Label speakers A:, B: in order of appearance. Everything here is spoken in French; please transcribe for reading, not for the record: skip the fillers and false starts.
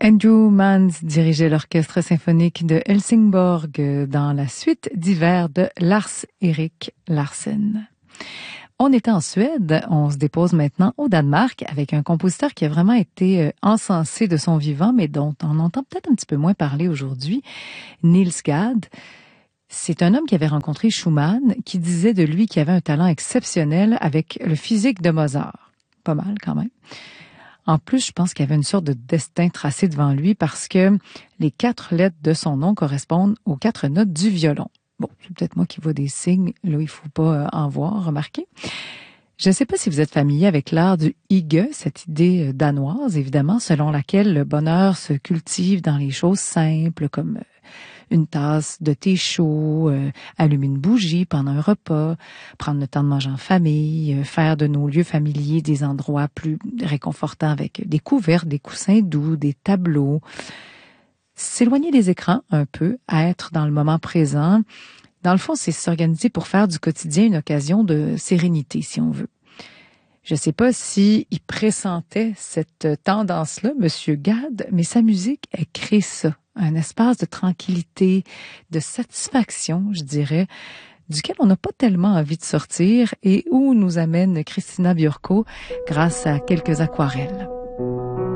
A: Andrew Manns dirigeait l'orchestre symphonique de Helsingborg dans la suite d'hiver de Lars-Erik Larsen. On était en Suède, on se dépose maintenant au Danemark avec un compositeur qui a vraiment été encensé de son vivant, mais dont on entend peut-être un petit peu moins parler aujourd'hui, Niels Gade. C'est un homme qui avait rencontré Schumann, qui disait de lui qu'il avait un talent exceptionnel avec le physique de Mozart. Pas mal quand même. En plus, je pense qu'il y avait une sorte de destin tracé devant lui parce que les 4 lettres de son nom correspondent aux 4 notes du violon. Bon, c'est peut-être moi qui vois des signes, là il faut pas en voir, remarquez. Je ne sais pas si vous êtes familier avec l'art du hygge, cette idée danoise, évidemment, selon laquelle le bonheur se cultive dans les choses simples, comme une tasse de thé chaud, allumer une bougie pendant un repas, prendre le temps de manger en famille, faire de nos lieux familiers des endroits plus réconfortants avec des couverts, des coussins doux, des tableaux. S'éloigner des écrans un peu, être dans le moment présent. Dans le fond, c'est s'organiser pour faire du quotidien une occasion de sérénité, si on veut. Je ne sais pas s'il pressentait cette tendance-là, Monsieur Gade, mais sa musique, elle crée ça. Un espace de tranquillité, de satisfaction, je dirais, duquel on n'a pas tellement envie de sortir et où nous amène Christina Björkö grâce à quelques aquarelles.